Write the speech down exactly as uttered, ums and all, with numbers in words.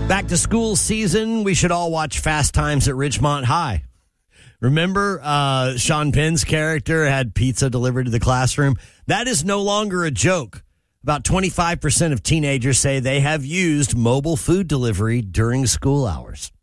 Back to school season, we should all watch Fast Times at Ridgemont High. Remember, uh, Sean Penn's character had pizza delivered to the classroom? That is no longer a joke. About twenty-five percent of teenagers say they have used mobile food delivery during school hours.